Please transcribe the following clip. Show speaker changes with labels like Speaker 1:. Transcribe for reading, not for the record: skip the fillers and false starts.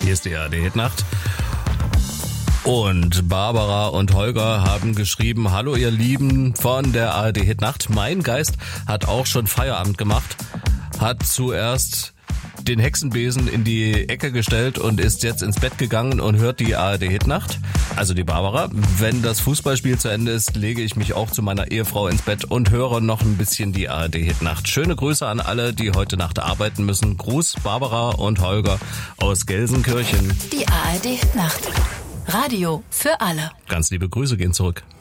Speaker 1: Hier ist die ARD-Hitnacht. Und Barbara und Holger haben geschrieben, hallo ihr Lieben von der ARD-Hitnacht. Mein Geist hat auch schon Feierabend gemacht, hat zuerst den Hexenbesen in die Ecke gestellt und ist jetzt ins Bett gegangen und hört die ARD-Hitnacht. Also die Barbara. Wenn das Fußballspiel zu Ende ist, lege ich mich auch zu meiner Ehefrau ins Bett und höre noch ein bisschen die ARD-Hitnacht. Schöne Grüße an alle, die heute Nacht arbeiten müssen. Gruß Barbara und Holger aus Gelsenkirchen.
Speaker 2: Die ARD-Hitnacht. Radio für alle.
Speaker 1: Ganz liebe Grüße gehen zurück.